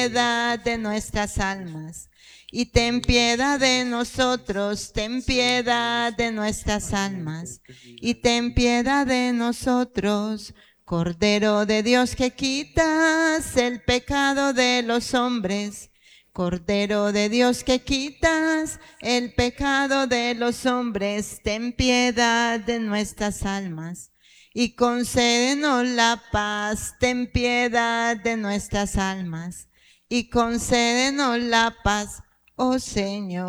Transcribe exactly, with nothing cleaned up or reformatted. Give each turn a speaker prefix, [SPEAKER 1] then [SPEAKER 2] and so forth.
[SPEAKER 1] piedad de nuestras almas. Y ten piedad de nosotros, ten piedad de nuestras almas. Y ten piedad de nosotros, Cordero de Dios que quitas el pecado de los hombres. Cordero de Dios que quitas el pecado de los hombres, ten piedad de nuestras almas. Y concédenos la paz, ten piedad de nuestras almas. Y concédenos la paz, oh Señor.